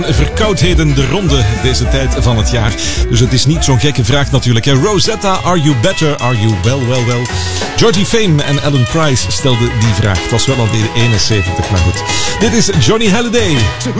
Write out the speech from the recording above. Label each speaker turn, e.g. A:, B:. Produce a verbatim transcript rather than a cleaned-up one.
A: Verkoudheden de ronde deze tijd van het jaar. Dus het is niet zo'n gekke vraag natuurlijk. Hè? Rosetta, are you better? Are you well, well, well? Georgie Fame en Alan Price stelden die vraag. Het was wel alweer eenenzeventig, maar goed. Dit is Johnny Hallyday.